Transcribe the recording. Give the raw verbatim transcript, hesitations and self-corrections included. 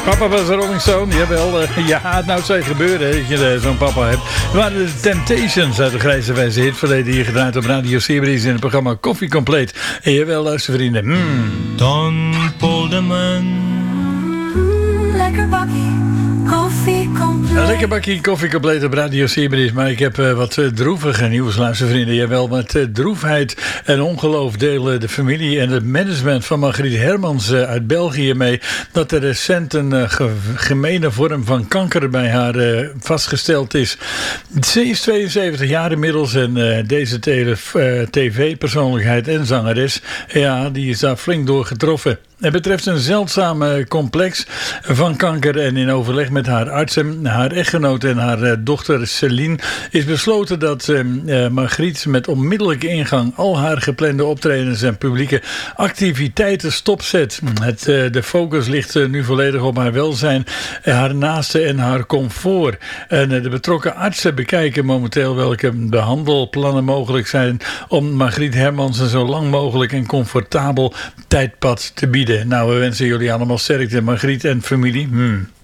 Papa was een Rolling Stone, jawel. Uh, ja, het nou zou gebeuren dat je uh, zo'n papa hebt. We waren de Temptations uit de grijze wijze hit verleden hier gedraaid op Radio Series in het programma Koffie Compleet. En jawel, luistervrienden. Mm. Don Polderman. Lekker bakkie, koffie compleet. Een lekker bakkie koffie compleet op Radio Series. Maar ik heb uh, wat uh, droevige nieuws, luistervrienden. Jawel, met uh, droefheid en ongeloof delen de familie en het management van Margriet Hermans uh, uit België mee dat er recent een uh, ge- gemene vorm van kanker bij haar uh, vastgesteld is. Ze is tweeënzeventig jaar inmiddels en uh, deze tele- uh, tv-persoonlijkheid en zangeres, ja, die is daar flink door getroffen. Het betreft een zeldzame complex van kanker en in overleg met haar artsen, haar echtgenoot en haar uh, dochter Celine is besloten dat uh, uh, Margriet met onmiddellijke ingang al haar geplande optredens en publieke activiteiten stopzet. Het, uh, de focus ligt uh, nu volledig op haar welzijn, uh, haar naasten en haar comfort. En uh, de betrokken artsen bekijken momenteel welke behandelplannen mogelijk zijn om Margriet Hermans een zo lang mogelijk en comfortabel tijdpad te bieden. Nou, we wensen jullie allemaal sterkte, Margriet en familie. Hmm.